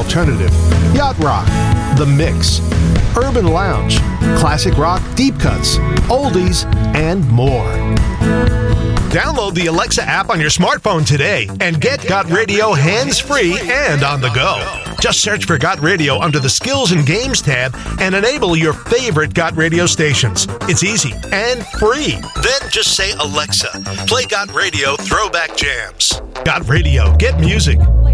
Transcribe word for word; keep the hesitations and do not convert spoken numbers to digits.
alternative, yacht rock, the mix, urban lounge, classic rock deep cuts, oldies, and more. Download the Alexa app on your smartphone today and get Got Radio hands-free and on the go. Just search for Got Radio under the Skills and Games tab and enable your favorite Got Radio stations. It's easy and free. Then just say, Alexa, play Got Radio Throwback Jams. Got Radio. Get music.